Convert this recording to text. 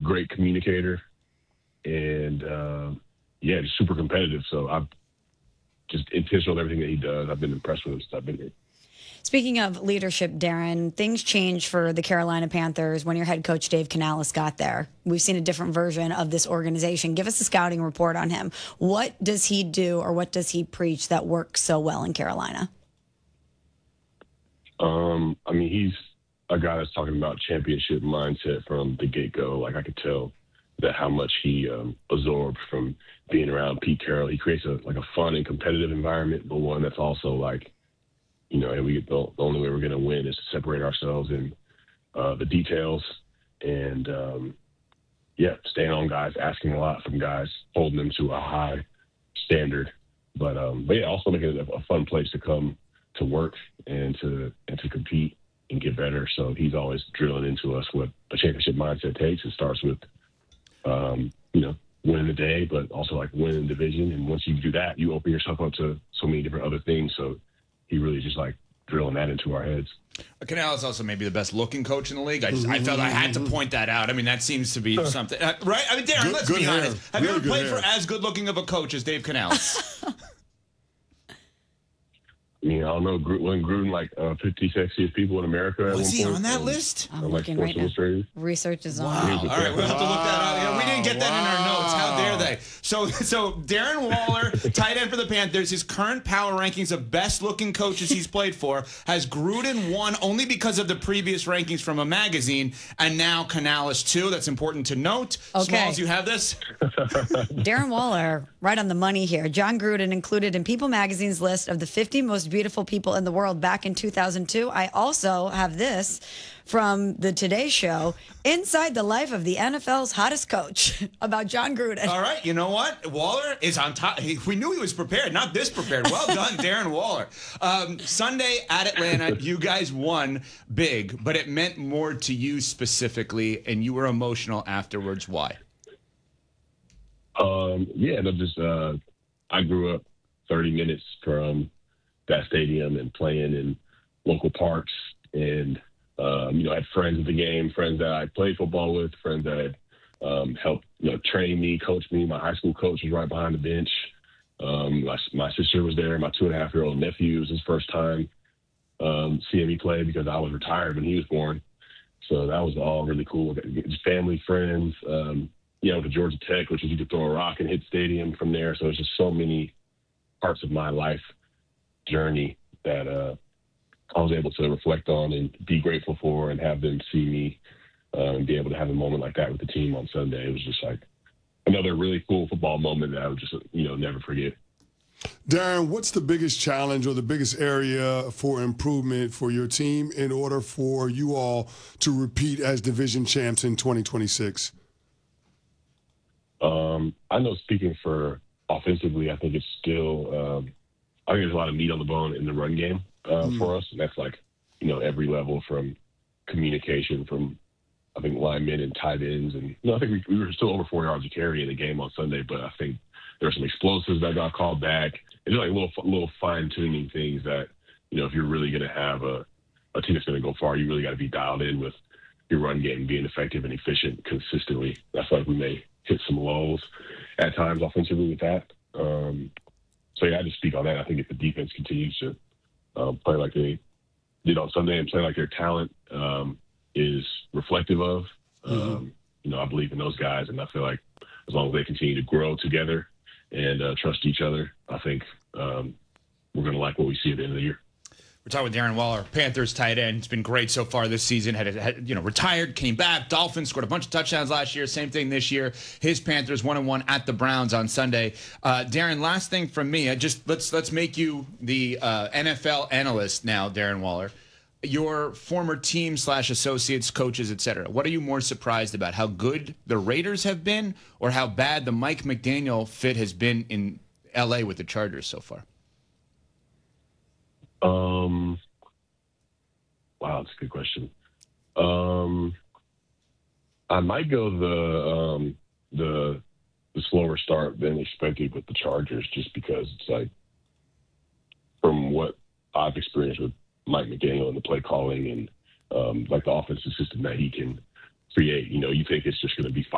great communicator, and yeah, just super competitive. So I'm just intentional with everything that he does. I've been impressed with him since I've been here. Speaking of leadership, Darren, things changed for the Carolina Panthers when your head coach Dave Canales got there. We've seen a different version of this organization. Give us a scouting report on him. What does he do or what does he preach that works so well in Carolina? I mean, he's a guy that's talking about championship mindset from the get-go. Like, I could tell that how much he absorbed from being around Pete Carroll. He creates a fun and competitive environment, but one that's also like, you know, and the only way we're going to win is to separate ourselves in the details and, staying on guys, asking a lot from guys, holding them to a high standard. But yeah, also making it a fun place to come to work and to compete and get better. So he's always drilling into us what a championship mindset takes. It starts with, winning the day, but also like winning the division. And once you do that, you open yourself up to so many different other things. So he really just like drilling that into our heads. Canales is also maybe the best looking coach in the league. I felt I had to point that out. I mean, that seems to be something, right? I mean, Darren, let's be honest. Have you ever played for as good looking of a coach as Dave Canales? I mean, I don't know. Wasn't Gruden like 50 sexiest people in America? Was he on that list? I'm looking right now. Research is on. Wow. All right, we'll have to look that up. We didn't get that in our notes. How dare they? So Darren Waller, tight end for the Panthers, his current power rankings of best-looking coaches he's played for has Gruden one only because of the previous rankings from a magazine, and now Canales two. That's important to note. Okay. Smalls, you have this? Darren Waller, right on the money here. John Gruden included in People Magazine's list of the 50 most beautiful people in the world back in 2002. I also have this from the Today Show, Inside the Life of the NFL's Hottest Coach, about John Gruden. All right, you know what? Waller is on top. We knew he was prepared, not this prepared. Well done, Darren Waller. Sunday at Atlanta, you guys won big, but it meant more to you specifically, and you were emotional afterwards. Why? I grew up 30 minutes from that stadium and playing in local parks, and I had friends at the game, friends that I played football with, friends that had helped train me, coach me. My high school coach was right behind the bench. My sister was there. My 2.5-year-old nephew was his first time seeing me play because I was retired when he was born. So that was all really cool. Just family, friends. To Georgia Tech, which is you could throw a rock and hit stadium from there. So it's just so many parts of my life journey that I was able to reflect on and be grateful for, and have them see me and be able to have a moment like that with the team on Sunday. It was just like another really cool football moment that I would just never forget. Darren, what's the biggest challenge or the biggest area for improvement for your team in order for you all to repeat as division champs in 2026? I know, speaking for offensively, I think it's still I think there's a lot of meat on the bone in the run game for us, and that's like every level from communication from I think linemen and tight ends, and I think we were still over 4 yards of carry in the game on Sunday, but I think there were some explosives that got called back. It's like little fine tuning things that if you're really going to have a team that's going to go far, you really got to be dialed in with your run game being effective and efficient consistently. I feel like we may hit some lulls at times offensively with that. I just speak on that. I think if the defense continues to play like they did on Sunday and play like their talent is reflective of, I believe in those guys, and I feel like as long as they continue to grow together and trust each other, I think we're going to like what we see at the end of the year. We're talking with Darren Waller, Panthers tight end. It's been great so far this season. Had retired, came back. Dolphins scored a bunch of touchdowns last year. Same thing this year. His Panthers 1-1 at the Browns on Sunday. Darren, last thing from me. Let's make you the NFL analyst now, Darren Waller. Your former team / associates, coaches, etc. What are you more surprised about? How good the Raiders have been, or how bad the Mike McDaniel fit has been in L.A. with the Chargers so far? Wow, that's a good question. I might go the slower start than expected with the Chargers, just because it's like, from what I've experienced with Mike McDaniel and the play calling and like the offensive system that he can create, you think it's just going to be